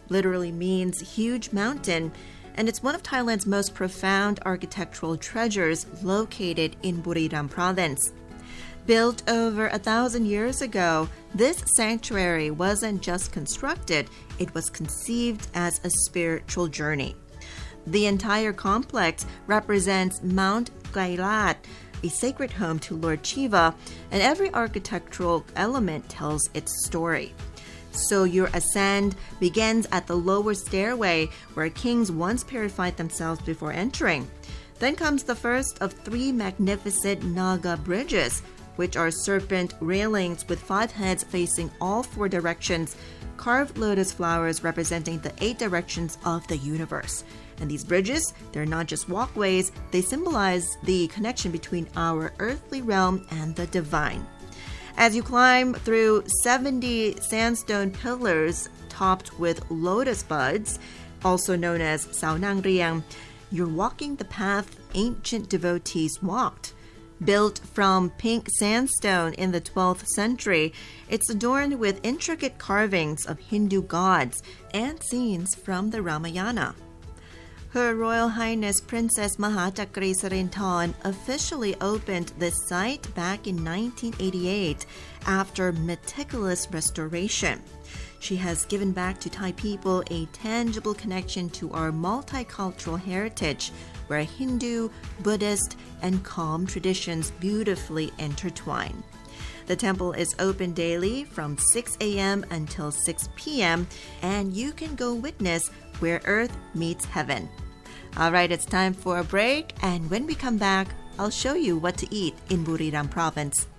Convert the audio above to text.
literally means huge mountain, and it's one of Thailand's most profound architectural treasures located in Buriram province. Built over 1,000 years ago, this sanctuary wasn't just constructed, it was conceived as a spiritual journey. The entire complex represents Mount Kailat, a sacred home to Lord Shiva, and every architectural element tells its story. So your ascent begins at the lower stairway where kings once purified themselves before entering. Then comes the first of 3 magnificent Naga bridges, which are serpent railings with 5 heads facing all 4 directions, carved lotus flowers representing the 8 directions of the universe. And these bridges, they're not just walkways, they symbolize the connection between our earthly realm and the divine. As you climb through 70 sandstone pillars topped with lotus buds, also known as Sao Nang Riang, you're walking the path ancient devotees walked. Built from pink sandstone in the 12th century, it's adorned with intricate carvings of Hindu gods and scenes from the Ramayana. Her Royal Highness Princess Mahachakri Sarinthorn officially opened this site back in 1988 after meticulous restoration. She has given back to Thai people a tangible connection to our multicultural heritage, where Hindu, Buddhist, and Kham traditions beautifully intertwine. The temple is open daily from 6 a.m. until 6 p.m., and you can go witness where earth meets heaven. All right, it's time for a break, and when we come back, I'll show you what to eat in Buriram province.